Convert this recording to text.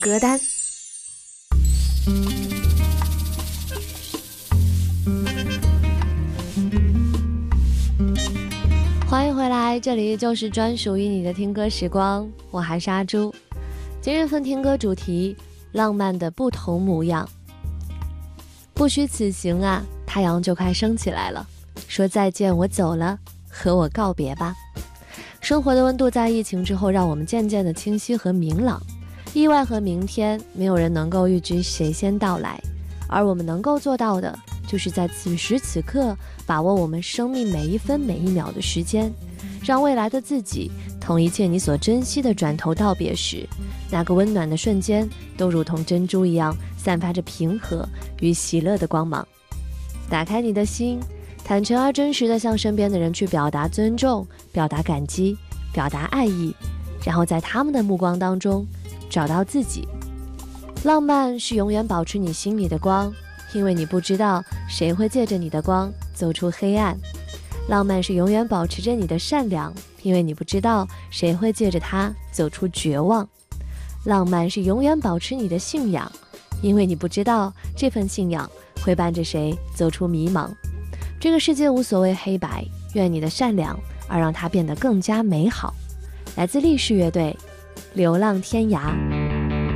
歌单。欢迎回来，这里就是专属于你的听歌时光，我还是阿朱。今日份听歌主题：浪漫的不同模样。不虚此行啊，太阳就快升起来了，说再见我走了，和我告别吧。生活的温度在疫情之后让我们渐渐的清晰和明朗，意外和明天没有人能够预知谁先到来，而我们能够做到的就是在此时此刻把握我们生命每一分每一秒的时间，让未来的自己同一切你所珍惜的转头道别时，那个温暖的瞬间都如同珍珠一样散发着平和与喜乐的光芒。打开你的心，坦诚而真实地向身边的人去表达尊重，表达感激，表达爱意，然后在他们的目光当中找到自己。浪漫是永远保持你心里的光，因为你不知道谁会借着你的光走出黑暗。浪漫是永远保持着你的善良，因为你不知道谁会借着它走出绝望。浪漫是永远保持你的信仰，因为你不知道这份信仰会伴着谁走出迷茫。这个世界无所谓黑白，愿你的善良而让它变得更加美好。来自历史乐队，流浪天涯。